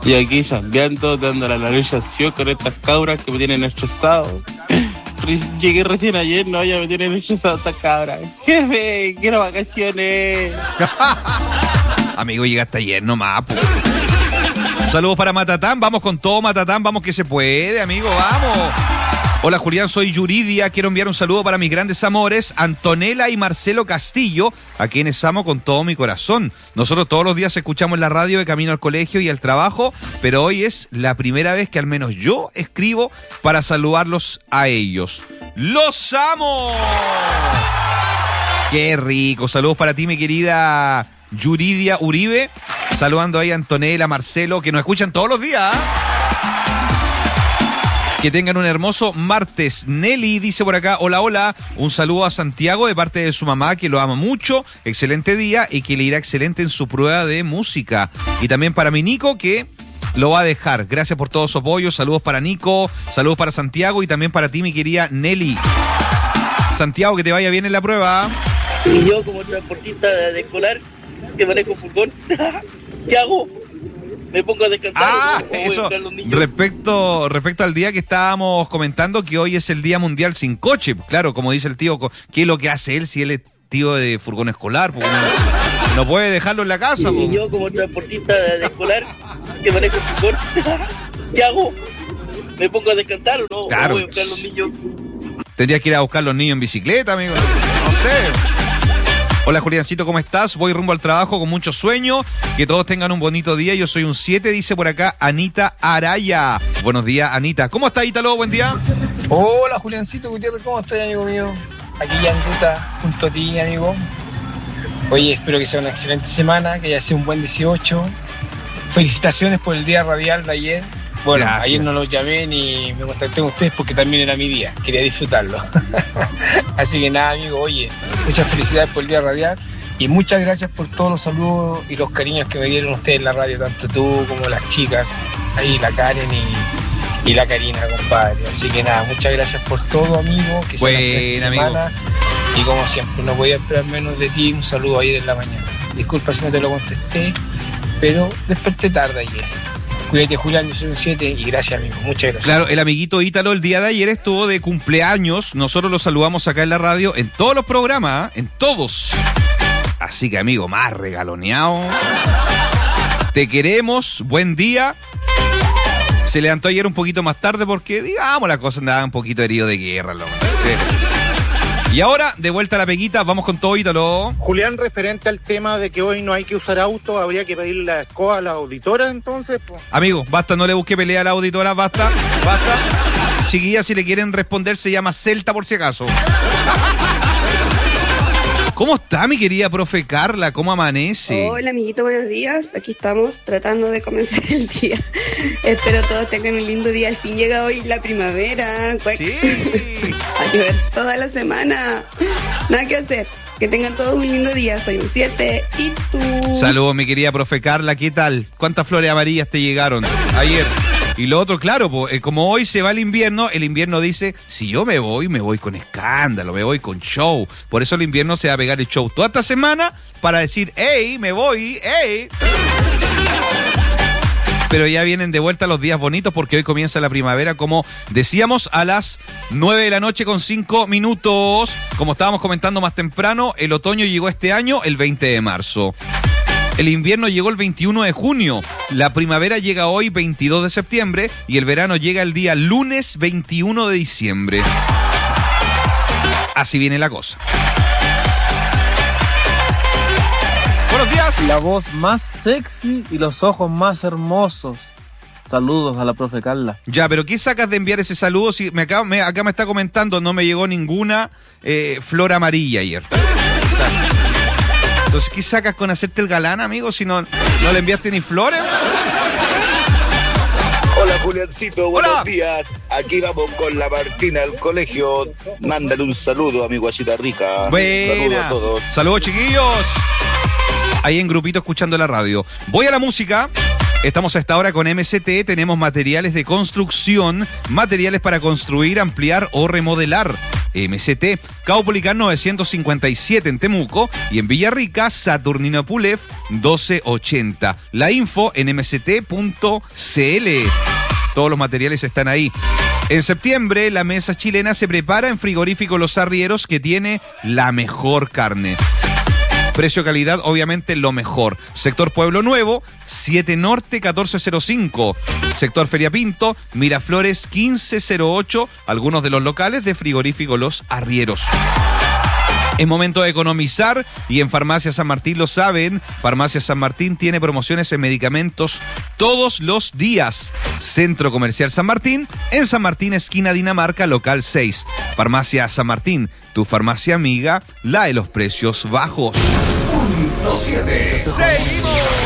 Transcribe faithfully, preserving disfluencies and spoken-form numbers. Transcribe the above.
Y aquí chambeando, dando la anunciación con estas cabras que me tienen estresado. Llegué recién ayer, no, ya me tienen estresado estas cabras. Jefe, quiero vacaciones. Amigo, llegaste ayer nomás, po. Saludos para Matatán, vamos con todo Matatán, vamos que se puede, amigo, vamos. Hola Julián, soy Yuridia, quiero enviar un saludo para mis grandes amores, Antonella y Marcelo Castillo, a quienes amo con todo mi corazón. Nosotros todos los días escuchamos la radio de camino al colegio y al trabajo, pero hoy es la primera vez que al menos yo escribo para saludarlos a ellos. ¡Los amo! ¡Qué rico! Saludos para ti, mi querida Yuridia Uribe, saludando ahí a Antonella, Marcelo, que nos escuchan todos los días, ¿eh? Que tengan un hermoso martes. Nelly dice por acá, hola, hola, un saludo a Santiago de parte de su mamá, que lo ama mucho, excelente día y que le irá excelente en su prueba de música. Y también para mi Nico, que lo va a dejar. Gracias por todo su apoyo, saludos para Nico, saludos para Santiago y también para ti, mi querida Nelly. Santiago, que te vaya bien en la prueba. Y yo, como transportista de escolar, que manejo furgón, ¿qué hago? Me pongo a descansar. Ah, o, o eso. los niños. Respecto, respecto al día que estábamos comentando, que hoy es el Día Mundial sin Coche. Claro, como dice el tío, ¿qué es lo que hace él si él es tío de furgón escolar? Porque no, no puede dejarlo en la casa. Y, y yo, como transportista de, de escolar, que manejo furgón, ¿qué hago? ¿Me pongo a descansar o no? Claro. ¿O voy a buscar a los niños? Tendrías que ir a buscar a los niños en bicicleta, amigo. No sé. Hola Juliancito, ¿cómo estás? Voy rumbo al trabajo con mucho sueño. Que todos tengan un bonito día. Yo soy un siete, dice por acá Anita Araya. Buenos días, Anita. ¿Cómo está, Ítalo? Buen día. Hola Juliancito Gutiérrez, ¿cómo estás, amigo mío? Aquí ya en ruta junto a ti, amigo. Oye, espero que sea una excelente semana, que haya sido un buen dieciocho. Felicitaciones por el día radial de ayer. Bueno, gracias. Ayer no los llamé ni me contacté con ustedes porque también era mi día, quería disfrutarlo. Así que nada, amigo, oye, muchas felicidades por el día radial y muchas gracias por todos los saludos y los cariños que me dieron ustedes en la radio, tanto tú como las chicas, ahí la Karen y, y la Karina, compadre. Así que nada, muchas gracias por todo, amigo, que sea una excelente semana. Y como siempre, no podía esperar menos de ti, un saludo ayer en la mañana. Disculpa si no te lo contesté, pero desperté tarde ayer. Cuídate, Julián, yo soy un siete y gracias, amigo. Muchas gracias. Claro, el amiguito Ítalo el día de ayer estuvo de cumpleaños. Nosotros lo saludamos acá en la radio, en todos los programas, ¿eh? En todos. Así que, amigo, más regaloneado. Te queremos, buen día. Se levantó ayer un poquito más tarde porque, digamos, la cosa andaba un poquito herido de guerra. Loco. Y ahora, de vuelta a la peguita, vamos con todo, Ítalo. Julián, referente al tema de que hoy no hay que usar auto, habría que pedir la escoba a la auditora, entonces. Pues. Amigo, basta, no le busque pelea a la auditora, basta, basta. Chiquillas, si le quieren responder, se llama Celta por si acaso. ¿Cómo está, mi querida profe Carla? ¿Cómo amanece? Hola, amiguito, buenos días. Aquí estamos tratando de comenzar el día. Espero todos tengan un lindo día. Al fin llega hoy la primavera. Cuec. Sí. A llover toda la semana. Nada que hacer. Que tengan todos un lindo día. Soy un siete. ¿Y tú? Saludos, mi querida profe Carla. ¿Qué tal? ¿Cuántas flores amarillas te llegaron ayer? Y lo otro, claro, pues, como hoy se va el invierno, el invierno dice, si yo me voy, me voy con escándalo, me voy con show. Por eso el invierno se va a pegar el show toda esta semana para decir, hey, me voy, hey. Pero ya vienen de vuelta los días bonitos porque hoy comienza la primavera, como decíamos, a las nueve de la noche con cinco minutos. Como estábamos comentando más temprano, el otoño llegó este año el veinte de marzo. El invierno llegó el veintiuno de junio, la primavera llega hoy veintidós de septiembre y el verano llega el día lunes veintiuno de diciembre. Así viene la cosa. Buenos días. La voz más sexy y los ojos más hermosos. Saludos a la profe Carla. Ya, pero ¿qué sacas de enviar ese saludo? Si me acá, me, acá me está comentando, no me llegó ninguna eh, flor amarilla ayer. Entonces, ¿qué sacas con hacerte el galán, amigo? Si no, no le enviaste ni flores. Hola, Juliancito, buenos Hola. días. Aquí vamos con la Martina del colegio. Mándale un saludo a mi guachita rica. Buena. Saludos a todos. Saludos, chiquillos. Ahí en grupito escuchando la radio. Voy a la música. Estamos a esta hora con M C T, tenemos materiales de construcción, materiales para construir, ampliar o remodelar. M C T. Caupolicán novecientos cincuenta y siete en Temuco y en Villarrica, Saturnino Pulef doce ochenta. La info en m c t punto c l. Todos los materiales están ahí. En septiembre, la mesa chilena se prepara en Frigorífico Los Arrieros, que tiene la mejor carne. Precio-calidad, obviamente, lo mejor. Sector Pueblo Nuevo, siete Norte, catorce cero cinco. Sector Feria Pinto, Miraflores, quince cero ocho. Algunos de los locales de Frigorífico Los Arrieros. Es momento de economizar y en Farmacia San Martín lo saben. Farmacia San Martín tiene promociones en medicamentos todos los días. Centro Comercial San Martín, en San Martín, esquina Dinamarca, local seis. Farmacia San Martín, tu farmacia amiga, la de los precios bajos. Punto siete. ¡Seguimos!